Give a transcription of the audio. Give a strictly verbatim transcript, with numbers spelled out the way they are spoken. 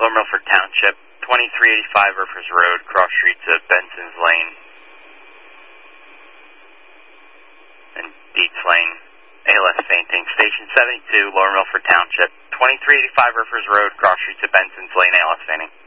Lower Milford Township, twenty-three eighty-five Urfers Road, cross street to Benson's Lane and Dietz Lane. A L S fainting. Station seventy-two, Lower Milford Township, twenty-three eighty-five Urfers Road, cross street to Benson's Lane, A L S fainting.